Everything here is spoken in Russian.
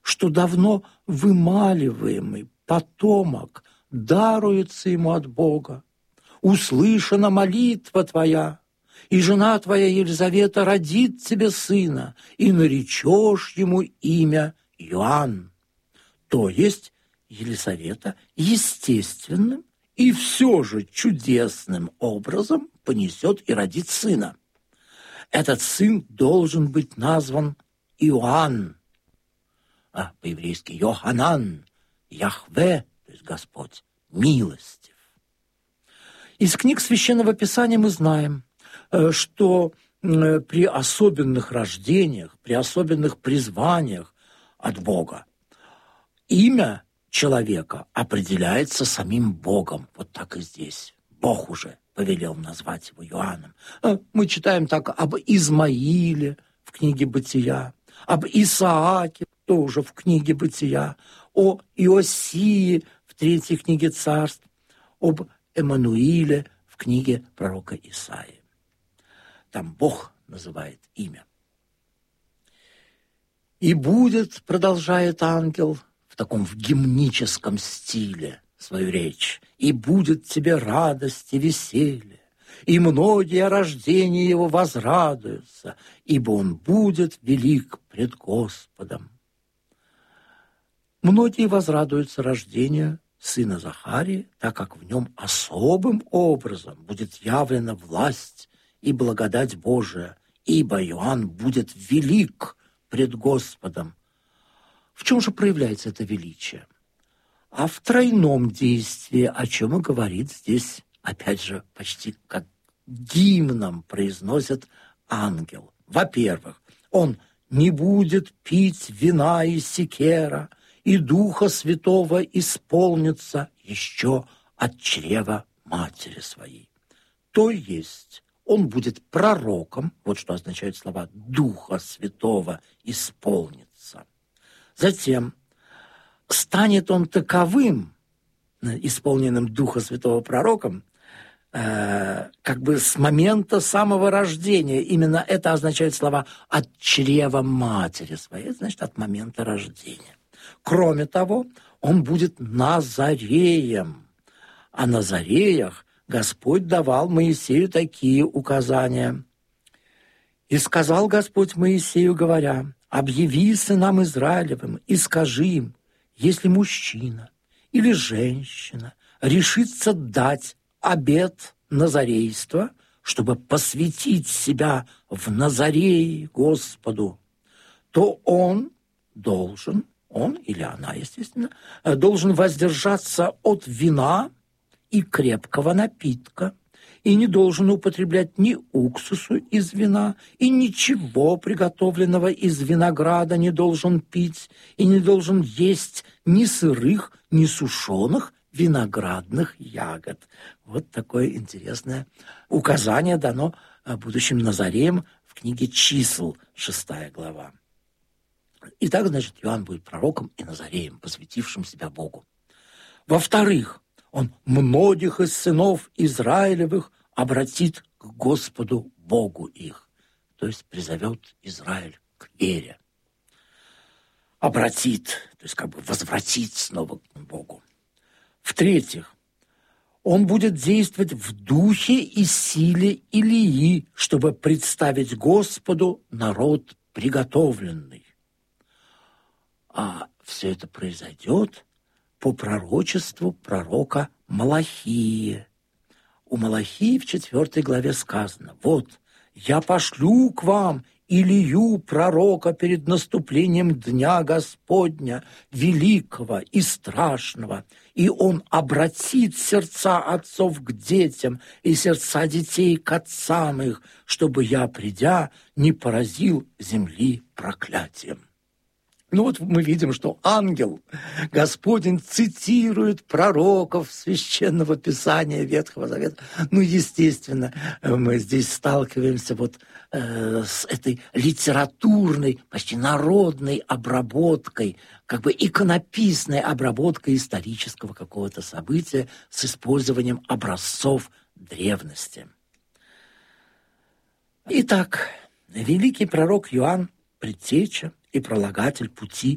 что давно вымаливаемый потомок даруется ему от Бога. Услышана молитва твоя, и жена твоя Елизавета родит тебе сына, и наречешь ему имя Иоанн. То есть Елизавета естественным и все же чудесным образом понесет и родит сына. Этот сын должен быть назван Иоанн, а по-еврейски Йоханан, Яхве, то есть Господь, милостив. Из книг Священного Писания мы знаем, что при особенных рождениях, при особенных призваниях от Бога имя человека определяется самим Богом. Вот так и здесь. Бог уже повелел назвать его Иоанном. Мы читаем так об Измаиле в книге «Бытия», об Исааке тоже в книге «Бытия», о Иосии в 3 книге Царств, об Эммануиле в книге пророка Исаии. Там Бог называет имя. «И будет, — продолжает ангел, в таком гимническом стиле свою речь, — и будет тебе радость и веселье, и многие о рождении его возрадуются, ибо он будет велик пред Господом». Многие возрадуются рождению сына Захарии, так как в нем особым образом будет явлена власть и благодать Божия, ибо Иоанн будет велик пред Господом. В чем же проявляется это величие? А в тройном действии, о чем и говорит здесь, опять же, почти как гимном произносит ангел. Во-первых, он не будет пить вина и секера, и Духа Святого исполнится еще от чрева матери своей. То есть он будет пророком, вот что означают слова «Духа Святого исполнится». Затем станет он таковым, исполненным Духа Святого пророком, как бы с момента самого рождения. Именно это означает слова «от чрева матери своей», это значит, от момента рождения. Кроме того, он будет Назареем. О Назареях Господь давал Моисею такие указания. «И сказал Господь Моисею, говоря: объяви сынам Израилевым и скажи им, если мужчина или женщина решится дать обет назарейства, чтобы посвятить себя в Назарее Господу, то он должен, он или она, естественно, должен воздержаться от вина и крепкого напитка, и не должен употреблять ни уксусу из вина, и ничего приготовленного из винограда не должен пить, и не должен есть ни сырых, ни сушеных виноградных ягод. Вот такое интересное указание дано будущим Назареям в книге «Чисел», 6 глава. Итак, значит, Иоанн будет пророком и Назареем, посвятившим себя Богу. Во-вторых, он многих из сынов Израилевых обратит к Господу Богу их, то есть призовет Израиль к вере. Обратит, то есть как бы возвратит снова к Богу. В-третьих, он будет действовать в духе и силе Илии, чтобы представить Господу народ приготовленный. А все это произойдет по пророчеству пророка Малахии. У Малахии в 4 главе сказано: «Вот, я пошлю к вам Илию, пророка, перед наступлением дня Господня, великого и страшного, и он обратит сердца отцов к детям и сердца детей к отцам их, чтобы я, придя, не поразил земли проклятием». Ну вот мы видим, что ангел Господень цитирует пророков Священного Писания Ветхого Завета. Ну, естественно, мы здесь сталкиваемся вот с этой литературной, почти народной обработкой, как бы иконописной обработкой исторического какого-то события с использованием образцов древности. Итак, великий пророк Иоанн, предтеча и пролагатель пути